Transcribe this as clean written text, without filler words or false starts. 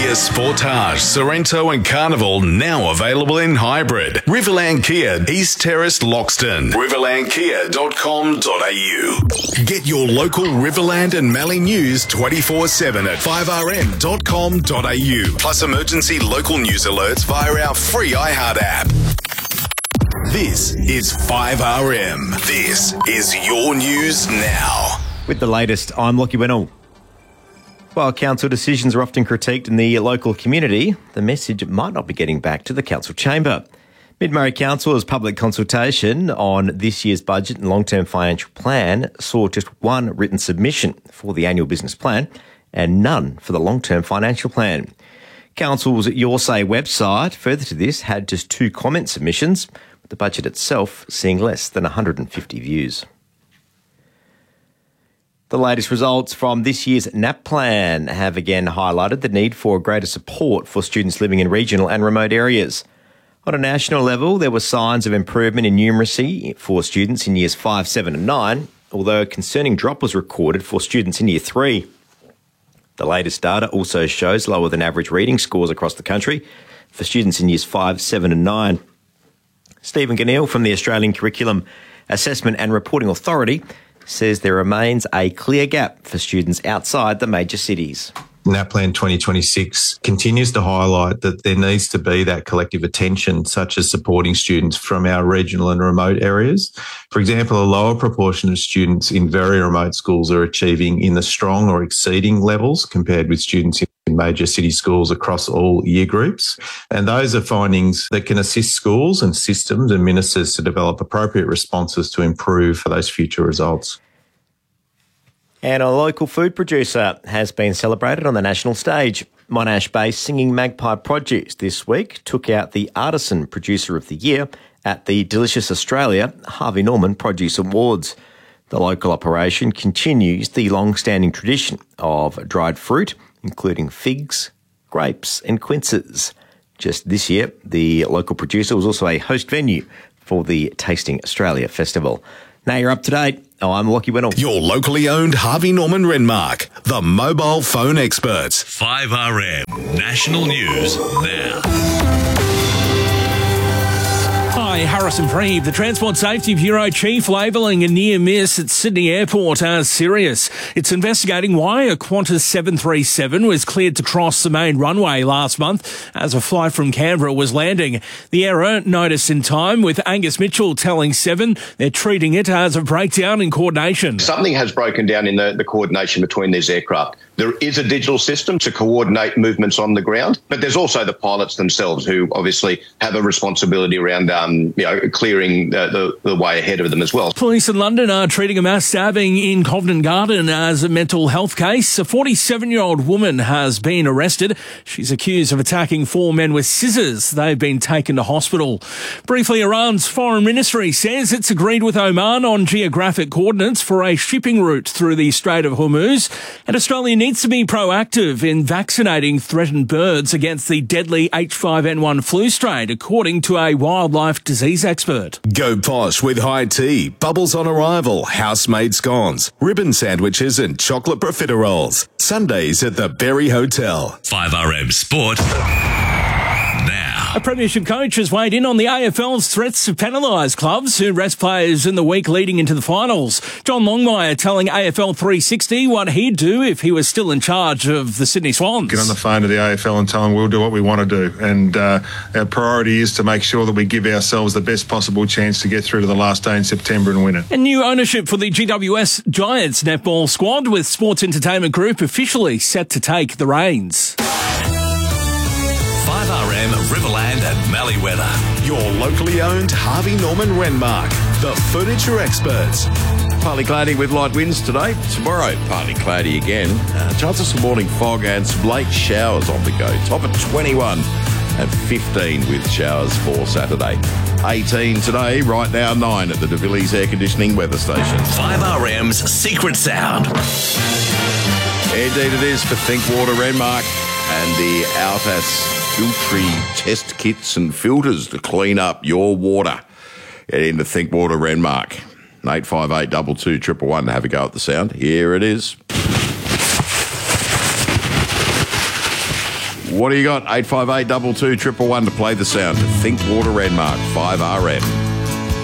Kia Sportage, Sorrento and Carnival now available in hybrid. Riverland Kia, East Terrace, Loxton. riverlandkia.com.au. Get your local Riverland and Mallee news 24/7 at 5rm.com.au. Plus emergency local news alerts via our free iHeart app. This is 5RM. This is your news now. With the latest, I'm Lockie Wennell. While council decisions are often critiqued in the local community, the message might not be getting back to the council chamber. Mid-Murray Council's public consultation on this year's budget and long-term financial plan saw just one written submission for the annual business plan and none for the long-term financial plan. Council's Your Say website, further to this, had just 2 comment submissions, with the budget itself seeing less than 150 views. The latest results from this year's NAP plan have again highlighted the need for greater support for students living in regional and remote areas. On a national level, there were signs of improvement in numeracy for students in years 5, 7 and 9, although a concerning drop was recorded for students in year 3. The latest data also shows lower than average reading scores across the country for students in years 5, 7 and 9. Stephen Ganneil from the Australian Curriculum Assessment and Reporting Authority says there remains a clear gap for students outside the major cities. NAP Plan 2026 continues to highlight that there needs to be that collective attention, such as supporting students from our regional and remote areas. For example, a lower proportion of students in very remote schools are achieving in the strong or exceeding levels compared with students in major city schools across all year groups. And those are findings that can assist schools and systems and ministers to develop appropriate responses to improve for those future results. And a local food producer has been celebrated on the national stage. Monash-based Singing Magpie Produce this week took out the Artisan Producer of the Year at the Delicious Australia Harvey Norman Produce Awards. The local operation continues the long-standing tradition of dried fruit, including figs, grapes and quinces. Just this year, the local producer was also a host venue for the Tasting Australia Festival. Now you're up to date. I'm Lockie Wennell. Your locally owned Harvey Norman Renmark, the mobile phone experts. 5RM National News now. Hi, Harrison Freeb. The Transport Safety Bureau chief labelling a near miss at Sydney Airport as serious. It's investigating why a Qantas 737 was cleared to cross the main runway last month as a flight from Canberra was landing. The error noticed in time, with Angus Mitchell telling Seven they're treating it as a breakdown in coordination. Something has broken down in the coordination between these aircraft. There is a digital system to coordinate movements on the ground, but there's also the pilots themselves who obviously have a responsibility around clearing the way ahead of them as well. Police in London are treating a mass stabbing in Covent Garden as a mental health case. A 47-year-old woman has been arrested. She's accused of attacking 4 men with scissors. They've been taken to hospital. Briefly, Iran's foreign ministry says it's agreed with Oman on geographic coordinates for a shipping route through the Strait of Hormuz. And Australia needs to be proactive in vaccinating threatened birds against the deadly H5N1 flu strain, according to a wildlife disease expert. Go posh with high tea, bubbles on arrival, house-made scones, ribbon sandwiches and chocolate profiteroles. Sundays at the Berry Hotel. 5RM Sport. Now. A premiership coach has weighed in on the AFL's threats to penalise clubs who rest players in the week leading into the finals. John Longmire telling AFL 360 what he'd do if he was still in charge of the Sydney Swans. Get on the phone to the AFL and tell them we'll do what we want to do. And our priority is to make sure that we give ourselves the best possible chance to get through to the last day in September and win it. And new ownership for the GWS Giants netball squad, with Sports Entertainment Group officially set to take the reins. 5RM Riverland and Mallee weather. Your locally owned Harvey Norman Renmark, the furniture experts. Partly cloudy with light winds today. Tomorrow, partly cloudy again. Chances of some morning fog and some late showers on the go. Top at 21 and 15 with showers for Saturday. 18 today, right now 9 at the De Villiers Air Conditioning Weather Station. 5RM's Secret Sound. Indeed it is for Thinkwater Renmark and the Altas Filtry test kits and filters to clean up your water. Get into Thinkwater Renmark. 858 22 111 to have a go at the sound. Here it is. What do you got? 858 22 111 to play the sound. Think Water Renmark 5RM.